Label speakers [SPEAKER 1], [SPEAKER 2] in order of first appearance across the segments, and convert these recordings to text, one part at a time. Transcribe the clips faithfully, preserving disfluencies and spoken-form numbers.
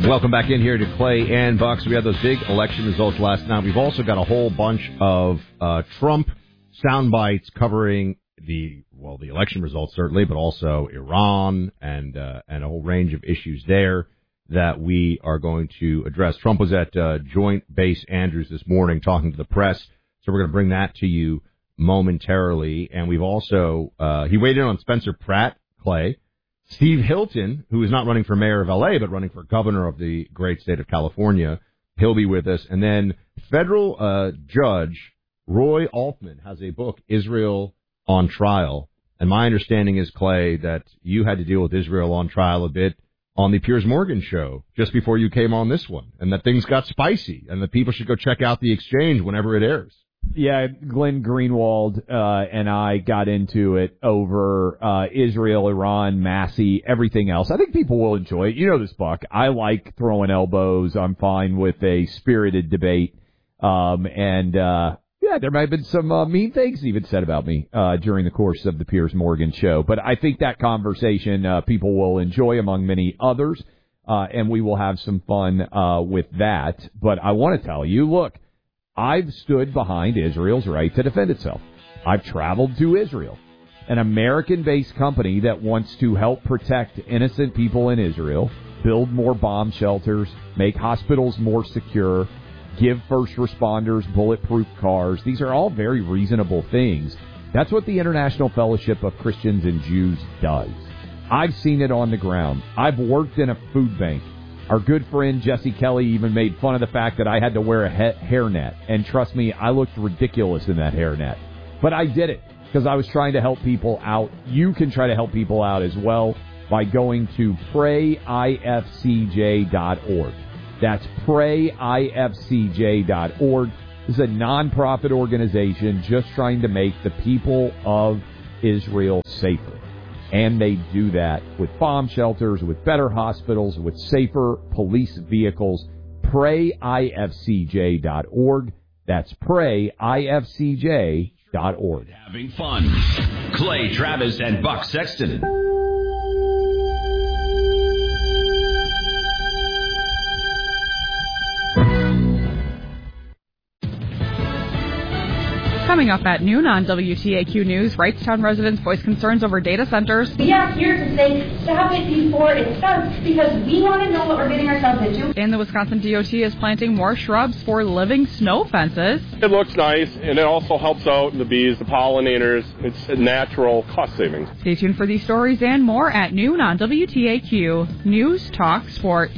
[SPEAKER 1] Welcome back in here to Clay and Bucks. We had those big election results last night. We've also got a whole bunch of uh, Trump sound bites covering the, well, the election results certainly, but also Iran and uh, and a whole range of issues there that we are going to address. Trump was at uh, Joint Base Andrews this morning talking to the press, so we're going to bring that to you momentarily. And we've also, uh, he weighed in on Spencer Pratt, Clay, Steve Hilton, who is not running for mayor of L A, but running for governor of the great state of California. He'll be with us. And then federal uh, judge Roy Altman has a book, Israel on Trial. And my understanding is, Clay, that you had to deal with Israel on trial a bit on the Piers Morgan show just before you came on this one, and that things got spicy, and that people should go check out The Exchange whenever it airs.
[SPEAKER 2] Yeah, Glenn Greenwald uh, and I got into it over uh, Israel, Iran, Massey, everything else. I think people will enjoy it. You know this, Buck. I like throwing elbows. I'm fine with a spirited debate. Um, and, uh, yeah, there might have been some uh, mean things even said about me uh, during the course of the Piers Morgan show. But I think that conversation uh, people will enjoy among many others, uh, and we will have some fun uh, with that. But I want to tell you, look, I've stood behind Israel's right to defend itself. I've traveled to Israel, an American-based company that wants to help protect innocent people in Israel, build more bomb shelters, make hospitals more secure, give first responders bulletproof cars. These are all very reasonable things. That's what the International Fellowship of Christians and Jews does. I've seen it on the ground. I've worked in a food bank. Our good friend Jesse Kelly even made fun of the fact that I had to wear a he- hairnet. And trust me, I looked ridiculous in that hairnet. But I did it because I was trying to help people out. You can try to help people out as well by going to pray I F C J dot org. That's pray I F C J dot org. This is a nonprofit organization just trying to make the people of Israel safer. And they do that with bomb shelters, with better hospitals, with safer police vehicles. pray I F C J dot org. That's pray I F C J dot org.
[SPEAKER 3] Having fun. Clay Travis and Buck Sexton.
[SPEAKER 4] Coming up at noon on W T A Q News, Wrightstown residents voice concerns over data centers.
[SPEAKER 5] We are here to say stop it before it starts because we want to know what we're getting ourselves into.
[SPEAKER 4] And the Wisconsin D O T is planting more shrubs for living snow fences.
[SPEAKER 6] It looks nice, and it also helps out the bees, the pollinators. It's a natural cost savings.
[SPEAKER 4] Stay tuned for these stories and more at noon on W T A Q News Talk Sports.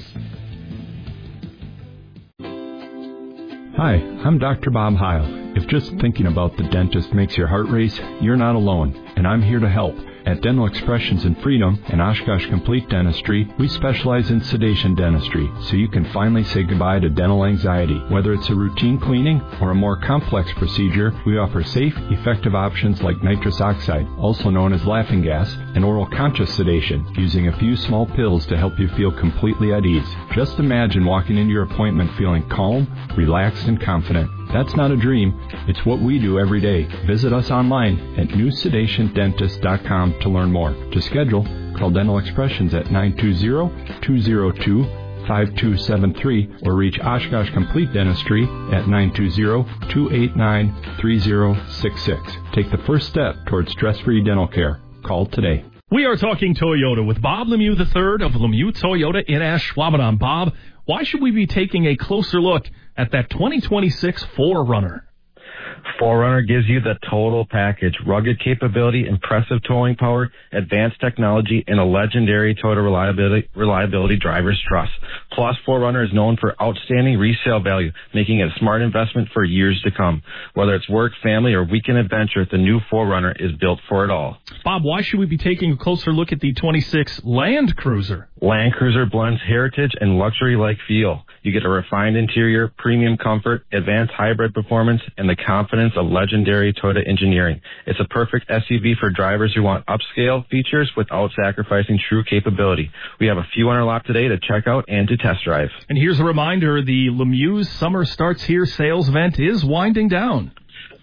[SPEAKER 7] Hi, I'm Doctor Bob Heil. If just thinking about the dentist makes your heart race, you're not alone, and I'm here to help. At Dental Expressions in Freedom and Oshkosh Complete Dentistry, we specialize in sedation dentistry, so you can finally say goodbye to dental anxiety. Whether it's a routine cleaning or a more complex procedure, we offer safe, effective options like nitrous oxide, also known as laughing gas, and oral conscious sedation, using a few small pills to help you feel completely at ease. Just imagine walking into your appointment feeling calm, relaxed, and confident. That's not a dream. It's what we do every day. Visit us online at new sedation dentist dot com to learn more. To schedule, call Dental Expressions at nine two zero, two zero two, five two seven three or reach Oshkosh Complete Dentistry at nine two zero, two eight nine, three zero six six. Take the first step towards stress-free dental care. Call today.
[SPEAKER 8] We are talking Toyota with Bob Lemieux the third of Lemieux Toyota in Ashwaubenon. Bob, why should we be taking a closer look at that twenty twenty-six four runner?
[SPEAKER 9] four runner gives you the total package: rugged capability, impressive towing power, advanced technology, and a legendary Toyota reliability, reliability driver's trust. Plus, four runner is known for outstanding resale value, making it a smart investment for years to come. Whether it's work, family, or weekend adventure, the new four runner is built for it all.
[SPEAKER 8] Bob, why should we be taking a closer look at the twenty-six Land Cruiser?
[SPEAKER 9] Land Cruiser blends heritage and luxury-like feel. You get a refined interior, premium comfort, advanced hybrid performance, and the confidence of legendary Toyota engineering. It's a perfect S U V for drivers who want upscale features without sacrificing true capability. We have a few on our lot today to check out and to test drive.
[SPEAKER 8] And here's a reminder, the Lemieux Summer Starts Here sales event is winding down.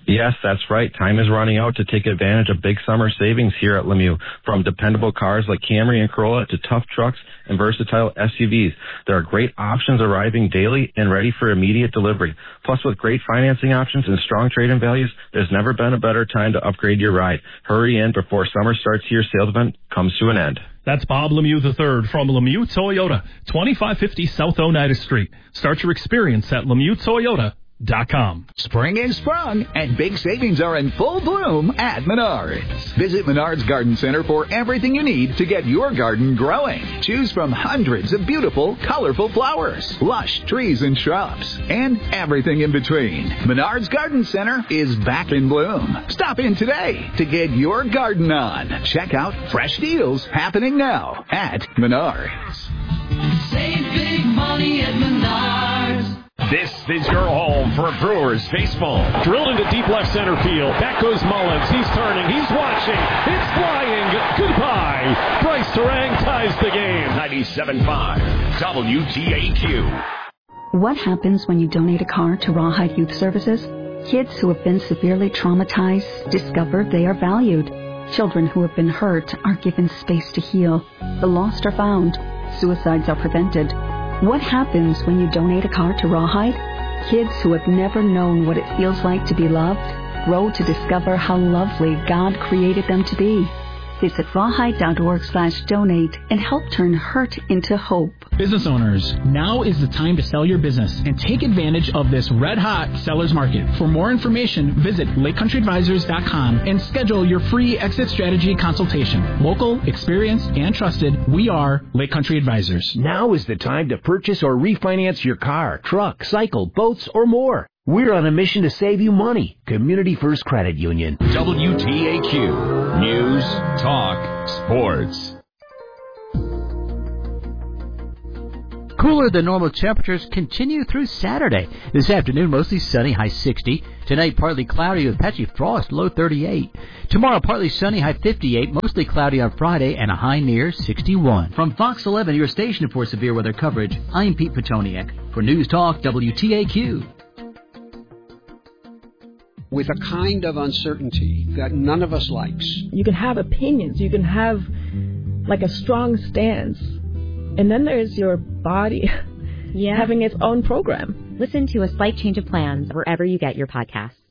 [SPEAKER 9] Yes, that's right. Time is running out to take advantage of big summer savings here at Lemieux. From dependable cars like Camry and Corolla to tough trucks and versatile S U Vs, there are great options arriving daily and ready for immediate delivery. Plus, with great financing options and strong trade-in values, there's never been a better time to upgrade your ride. Hurry in before summer starts here. Sales event comes to an end.
[SPEAKER 8] That's Bob Lemieux the third from Lemieux Toyota, twenty-five fifty South Oneida Street. Start your experience at Lemieux Toyota dot com.
[SPEAKER 10] Spring is sprung, and big savings are in full bloom at Menards. Visit Menards Garden Center for everything you need to get your garden growing. Choose from hundreds of beautiful, colorful flowers, lush trees and shrubs, and everything in between. Menards Garden Center is back in bloom. Stop in today to get your garden on. Check out fresh deals happening now at Menards.
[SPEAKER 11] Save big money at Menards.
[SPEAKER 3] This is your home for Brewers baseball.
[SPEAKER 12] Drilled into deep left center field. Back goes Mullins. He's turning. He's watching. It's flying. Goodbye. Bryce Terang ties the game.
[SPEAKER 3] ninety-seven point five W T A Q.
[SPEAKER 13] What happens when you donate a car to Rawhide Youth Services? Kids who have been severely traumatized discover they are valued. Children who have been hurt are given space to heal. The lost are found. Suicides are prevented. What happens when you donate a car to Rawhide? Kids who have never known what it feels like to be loved grow to discover how lovely God created them to be. Visit rawhide.org slash donate and help turn hurt into hope.
[SPEAKER 14] Business owners, now is the time to sell your business and take advantage of this red-hot seller's market. For more information, visit lake country advisors dot com and schedule your free exit strategy consultation. Local, experienced, and trusted, we are Lake Country Advisors.
[SPEAKER 15] Now is the time to purchase or refinance your car, truck, cycle, boats, or more. We're on a mission to save you money. Community First Credit Union.
[SPEAKER 3] W T A Q. News, talk, sports.
[SPEAKER 16] Cooler than normal temperatures continue through Saturday. This afternoon, mostly sunny, high sixty. Tonight, partly cloudy with patchy frost, low thirty-eight. Tomorrow, partly sunny, high fifty-eight. Mostly cloudy on Friday, and a high near sixty-one. From Fox eleven, your station for severe weather coverage, I'm Pete Petoniak. For News Talk, W T A Q.
[SPEAKER 17] With a kind of uncertainty that none of us likes.
[SPEAKER 18] You can have opinions. You can have, like, a strong stance. And then there's your body yeah. having its own program.
[SPEAKER 19] Listen to A Slight Change of Plans wherever you get your podcasts.